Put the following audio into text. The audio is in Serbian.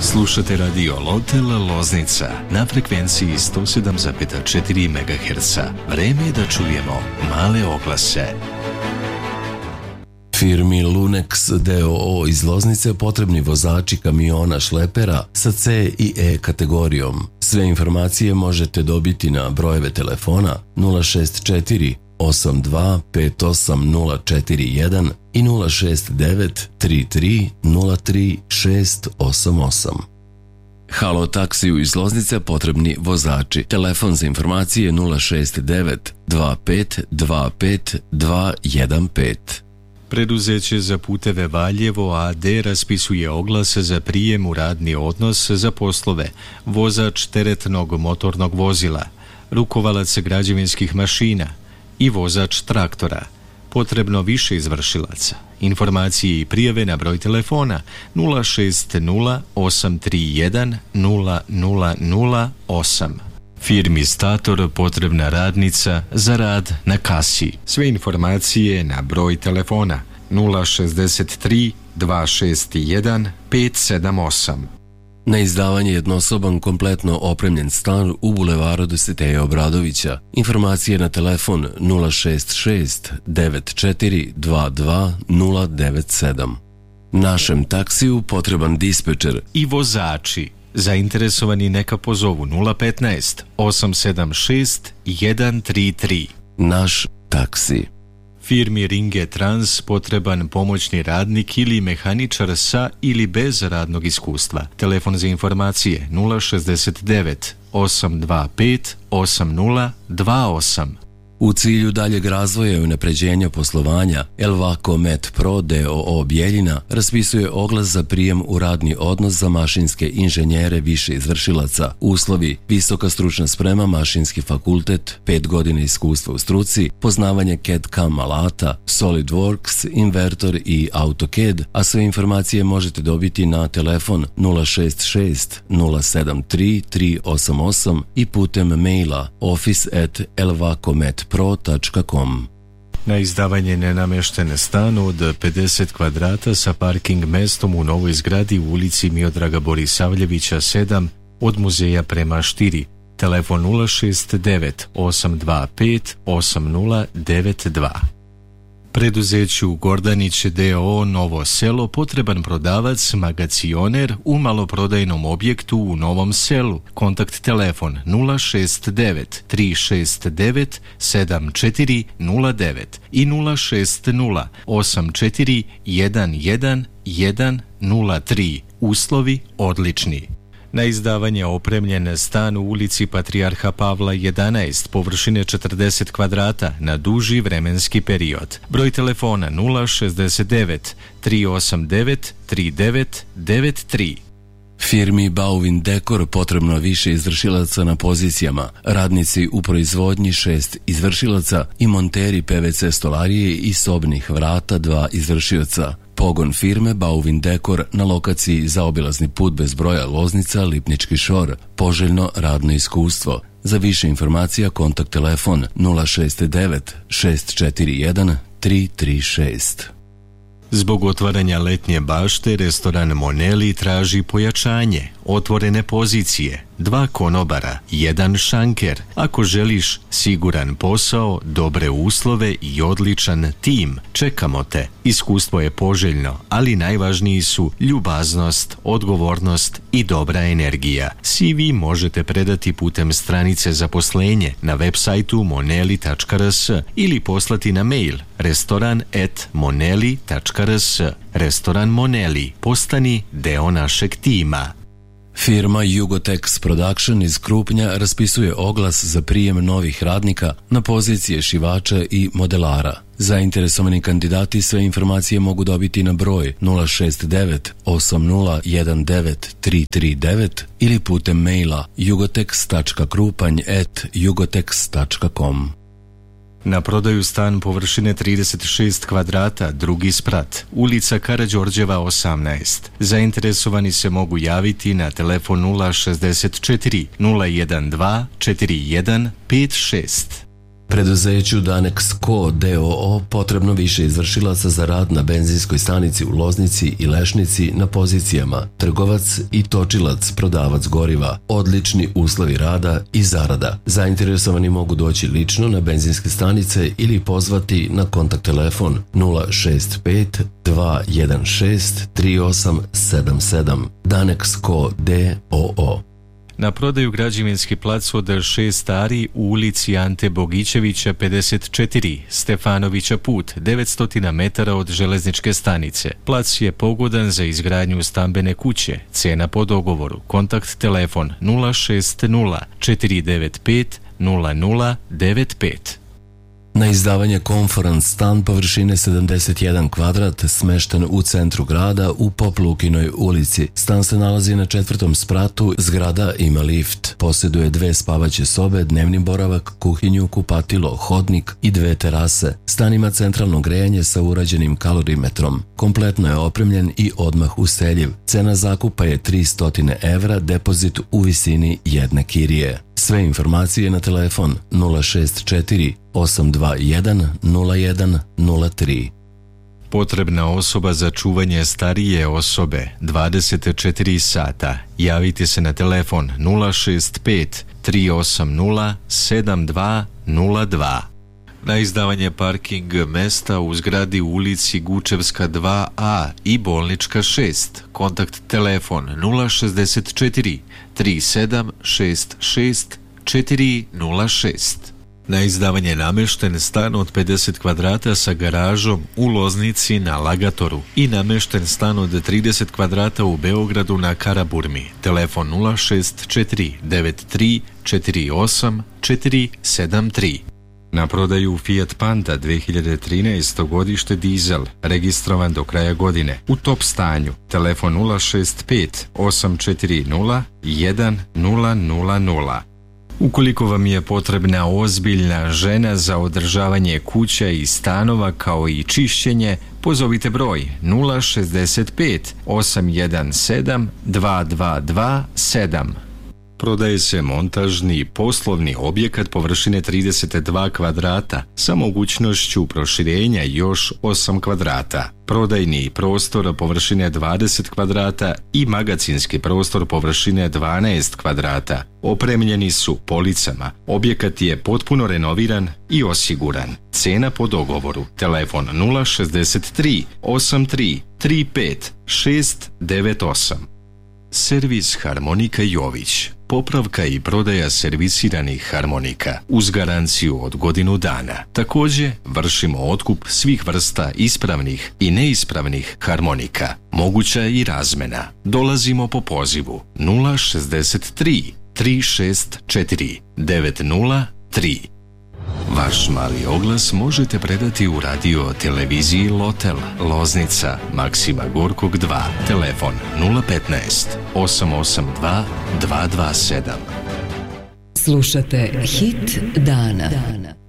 Slušate radio Lotel Loznica na frekvenciji 107,4 MHz. Vreme je da čujemo male oglase. Firmi Lunex d.o.o. iz Loznice potrebni vozači kamiona šlepera sa C i E kategorijom. Sve informacije možete dobiti na brojeve telefona 064 82 58041 i 069 33 03 688. Halo taksiju iz Loznice potrebni vozači. Telefon za informacije 069 25 25 215. Preduzeće za puteve Valjevo AD raspisuje oglas za prijem u radni odnos za poslove vozač teretnog motornog vozila, rukovalac građevinskih mašina i vozač traktora. Potrebno više izvršilaca. Informacije i prijave na broj telefona 060 831 0008. Firmi Stator potrebna radnica za rad na kasi. Sve informacije na broj telefona 063 261 578. Na izdavanje jednosoban kompletno opremljen stan u bulevaru Dositeja Obradovića. Informacije na telefon 066 94 22 097. Našem taksiju potreban dispečer i vozači. Zainteresovani neka pozovu 015 876 133. Naš taksi. Firmi Ringe Trans potreban pomoćni radnik ili mehaničar sa ili bez radnog iskustva. Telefon za informacije 069 825 8028. U cilju daljeg razvoja i unapređenja poslovanja, Elvaco Met Pro d.o.o. Bjeljina raspisuje oglas za prijem u radni odnos za mašinske inženjere više izvršilaca. Uslovi: visoka stručna sprema, mašinski fakultet, 5 godina iskustva u struci, poznavanje CAD/CAM alata, SolidWorks, invertor i AutoCAD, a sve informacije možete dobiti na telefon 066 073 388 i putem maila office@elvacometpro.com. Na izdavanje nenamještene stanu od 50 kvadrata sa parking mestom u novoj zgradi u ulici Miodraga Borisavljevića 7 od muzeja prema Štiri. Telefon 069 825 8092. Preduzeću Gordanić d.o.o. Novo selo potreban prodavac magacioner u maloprodajnom objektu u Novom selu. Kontakt telefon 069 369 7409 i 060 84 11 103. Uslovi odlični. Na izdavanje opremljen stan u ulici Patrijarha Pavla 11, površine 40 kvadrata na duži vremenski period. Broj telefona 069 389 3993. Firmi Bauvin Dekor potrebno više izvršilaca na pozicijama, radnici u proizvodnji 6 izvršilaca i monteri PVC stolarije i sobnih vrata 2 izvršioca. Pogon firme Bauvin Dekor na lokaciji zaobilazni put bez broja Loznica, Lipnički Šor. Poželjno radno iskustvo. Za više informacija kontakt telefon 069 641 336. Zbog otvaranja letnje bašte, restoran Moneli traži pojačanje, otvorene pozicije, 2 konobara, 1 šanker. Ako želiš siguran posao, dobre uslove i odličan tim, čekamo te. Iskustvo je poželjno, ali najvažniji su ljubaznost, odgovornost i dobra energija. CV možete predati putem stranice zaposlenje na web sajtu moneli.rs ili poslati na mail restoran@moneli.rs. Restoran Moneli, postani deo našeg tima. Firma Jugotex Production iz Krupnja raspisuje oglas za prijem novih radnika na pozicije šivača i modelara. Zainteresovani kandidati sve informacije mogu dobiti na broj 069 8019 339 ili putem maila jugotex.krupanj@jugotex.com. Na prodaju stan površine 36 kvadrata, drugi sprat, ulica Karađorđeva 18. Zainteresovani se mogu javiti na telefon 064 012 4156. Preduzeću Danex Co. d.o.o. potrebno više izvršilaca za rad na benzinskoj stanici u Loznici i Lešnici na pozicijama trgovac i točilac, prodavac goriva, odlični uslovi rada i zarada. Zainteresovani mogu doći lično na benzinske stanice ili pozvati na kontakt telefon 065 216 3877. Danex Co. d.o.o. Na prodaju građevinski plac od 6 ari u ulici Ante Bogićevića 54, Stefanovića put, 900 metara od železničke stanice. Plac je pogodan za izgradnju stambene kuće. Cena po dogovoru. Kontakt telefon 060 495 0095. Na izdavanje Conference stan površine 71 kvadrat smešten u centru grada u Poplukinoj ulici. Stan se nalazi na 4. spratu, zgrada ima lift. Posjeduje 2 spavaće sobe, dnevni boravak, kuhinju, kupatilo, hodnik i 2 terase. Stan ima centralno grejanje sa urađenim kalorimetrom. Kompletno je opremljen i odmah useljiv. Cena zakupa je 300 evra, depozit u visini jedne kirije. Sve informacije na telefon 064 821 0103. Potrebna osoba za čuvanje starije osobe 24 sata. Javite se na telefon 065 380 7202. Na izdavanje parking mesta u zgradi u ulici Gučevska 2A i Bolnička 6. Kontakt telefon 064 3766 406. Na izdavanje namješten stan od 50 kvadrata sa garažom u Loznici na Lagatoru i namješten stan od 30 kvadrata u Beogradu na Karaburmi. Telefon 064 93 48 473. Na prodaju Fiat Panda 2013. godište dizel, registrovan do kraja godine, u top stanju. Telefon 065 840 1000. Ukoliko vam je potrebna ozbiljna žena za održavanje kuća i stanova kao i čišćenje, pozovite broj 065 817 2227. Prodaje se montažni poslovni objekat površine 32 kvadrata sa mogućnošću proširenja još 8 kvadrata. Prodajni prostor površine 20 kvadrata i magacinski prostor površine 12 kvadrata. Opremljeni su policama. Objekat je potpuno renoviran i osiguran. Cena po dogovoru. Telefon 063 83 35 698. Servis Harmonika Jović. Popravka i prodaja servisiranih harmonika uz garanciju od godinu dana. Također vršimo otkup svih vrsta ispravnih i neispravnih harmonika. Moguća je i razmena. Dolazimo po pozivu 063 364 903. Vaš mali oglas možete predati u radio televiziji Lotel, Loznica, Maksima Gorkog 2, telefon 015 882 227. Slušate Hit dana.